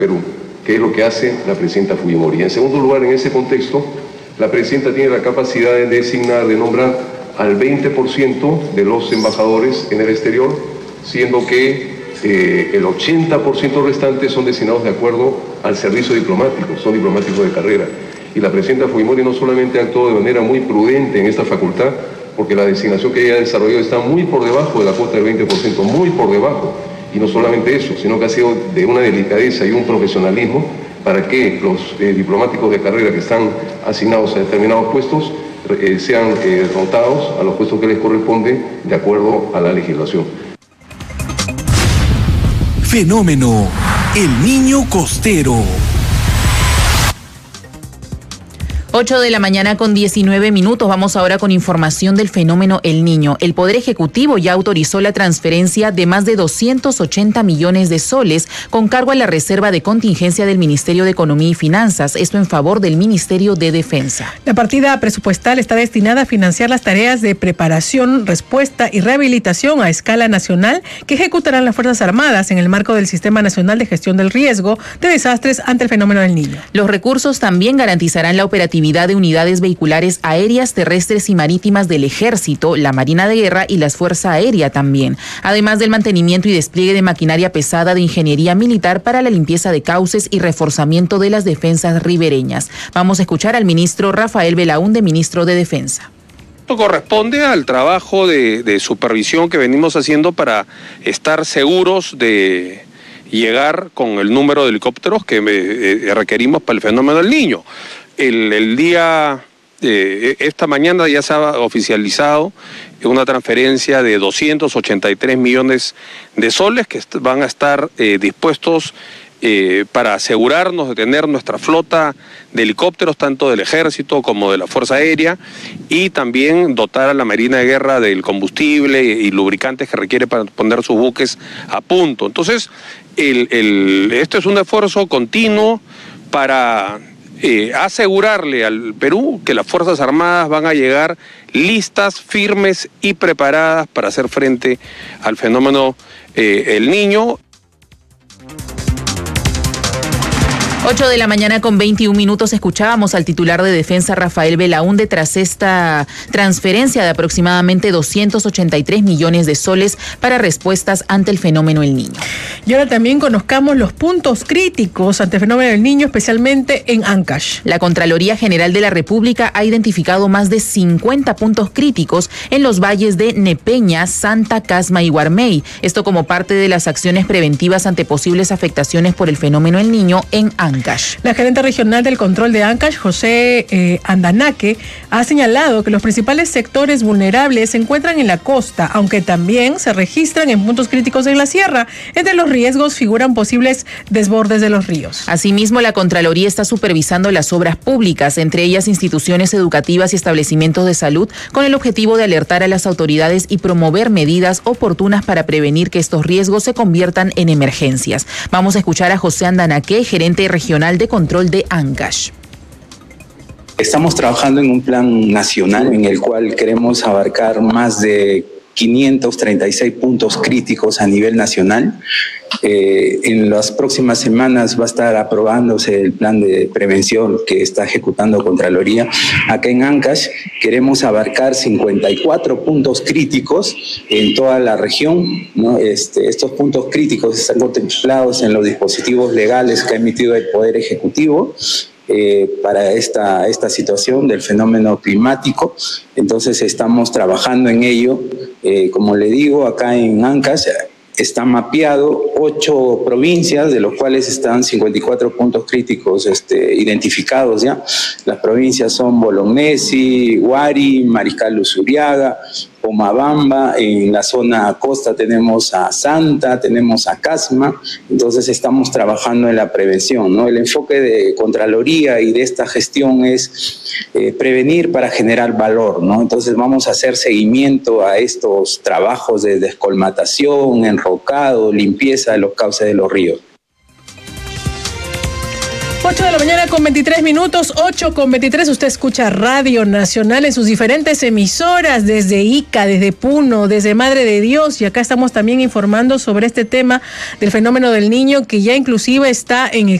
Perú, que es lo que hace la presidenta Fujimori. En segundo lugar, en ese contexto, la presidenta tiene la capacidad de designar, de nombrar al 20% de los embajadores en el exterior, siendo que el 80% restante son designados de acuerdo al servicio diplomático, son diplomáticos de carrera. Y la presidenta Fujimori no solamente actuó de manera muy prudente en esta facultad, porque la designación que ella ha desarrollado está muy por debajo de la cuota del 20%, muy por debajo. Y no solamente eso, sino que ha sido de una delicadeza y un profesionalismo para que los diplomáticos de carrera que están asignados a determinados puestos sean rotados a los puestos que les corresponden de acuerdo a la legislación. Fenómeno El Niño Costero. 8 de la mañana con 19 minutos. Vamos ahora con información del fenómeno El Niño. El Poder Ejecutivo ya autorizó la transferencia de más de 280 millones de soles con cargo a la reserva de contingencia del Ministerio de Economía y Finanzas. Esto en favor del Ministerio de Defensa. La partida presupuestal está destinada a financiar las tareas de preparación, respuesta y rehabilitación a escala nacional que ejecutarán las Fuerzas Armadas en el marco del Sistema Nacional de Gestión del Riesgo de Desastres ante el fenómeno del Niño. Los recursos también garantizarán la operatividad de unidades vehiculares aéreas, terrestres y marítimas del Ejército, la Marina de Guerra y las Fuerza Aérea también, además del mantenimiento y despliegue de maquinaria pesada de ingeniería militar para la limpieza de cauces y reforzamiento de las defensas ribereñas. Vamos a escuchar al ministro Rafael Belaúnde, ministro de Defensa. Esto corresponde al trabajo de supervisión que venimos haciendo para estar seguros de llegar con el número de helicópteros que requerimos para el fenómeno del Niño. Esta mañana ya se ha oficializado una transferencia de 283 millones de soles que van a estar dispuestos para asegurarnos de tener nuestra flota de helicópteros, tanto del Ejército como de la Fuerza Aérea, y también dotar a la Marina de Guerra del combustible y lubricantes que requiere para poner sus buques a punto. Entonces, esto es un esfuerzo continuo para asegurarle al Perú que las Fuerzas Armadas van a llegar listas, firmes y preparadas para hacer frente al fenómeno El Niño. 8 de la mañana con 21 minutos. Escuchábamos al titular de Defensa, Rafael Belaúnde, tras esta transferencia de aproximadamente 283 millones de soles para respuestas ante el fenómeno El Niño. Y ahora también conozcamos los puntos críticos ante el fenómeno del Niño, especialmente en Ancash. La Contraloría General de la República ha identificado más de 50 puntos críticos en los valles de Nepeña, Santa, Casma y Guarmey. Esto como parte de las acciones preventivas ante posibles afectaciones por el fenómeno El Niño en Ancash. La gerente regional del control de Ancash, José Andanaque, ha señalado que los principales sectores vulnerables se encuentran en la costa, aunque también se registran en puntos críticos en la sierra. Entre los riesgos figuran posibles desbordes de los ríos. Asimismo, la Contraloría está supervisando las obras públicas, entre ellas instituciones educativas y establecimientos de salud, con el objetivo de alertar a las autoridades y promover medidas oportunas para prevenir que estos riesgos se conviertan en emergencias. Vamos a escuchar a José Andanaque, gerente regional de control de Ancash. Estamos trabajando en un plan nacional en el cual queremos abarcar más de 536 puntos críticos a nivel nacional. En las próximas semanas va a estar aprobándose el plan de prevención que está ejecutando Contraloría. Acá en Ancash queremos abarcar 54 puntos críticos en toda la región, ¿no? Estos puntos críticos están contemplados en los dispositivos legales que ha emitido el Poder Ejecutivo para esta situación del fenómeno climático. Entonces estamos trabajando en ello. Como le digo, acá en Ancash está mapeado 8 provincias, de los cuales están 54 puntos críticos identificados ya. Las provincias son Bolognesi, Huari, Mariscal Luzuriaga, Pomabamba. En la zona costa tenemos a Santa, tenemos a Casma. Entonces estamos trabajando en la prevención, ¿no? El enfoque de Contraloría y de esta gestión es prevenir para generar valor, ¿no? Entonces vamos a hacer seguimiento a estos trabajos de descolmatación, enrocado, limpieza de los cauces de los ríos. 8 de la mañana con 23 minutos, 8 con 23. Usted escucha Radio Nacional en sus diferentes emisoras, desde Ica, desde Puno, desde Madre de Dios. Y acá estamos también informando sobre este tema del fenómeno del niño, que ya inclusive está en